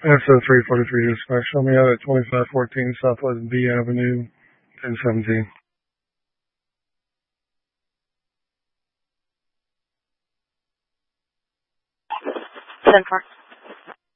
SO 343 dispatch. Show me out at 2514 Southwest B Avenue, 1017. 10-4.